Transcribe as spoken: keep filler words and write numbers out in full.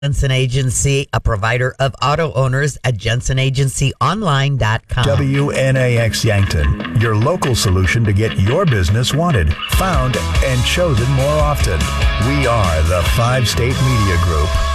Jensen Agency, a provider of auto owners at jensen agency online dot com. W N A X Yankton, your local solution to get your business wanted, found, and chosen more often. We are the Five State Media Group.